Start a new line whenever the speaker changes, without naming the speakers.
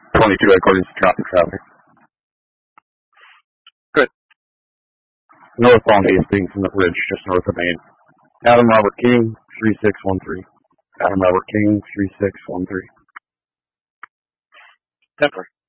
22 according to traffic.
Good.
Northbound Hastings in the bridge, just north of Maine. Adam Robert King, 3613. Adam Robert King, 3613.
Denver.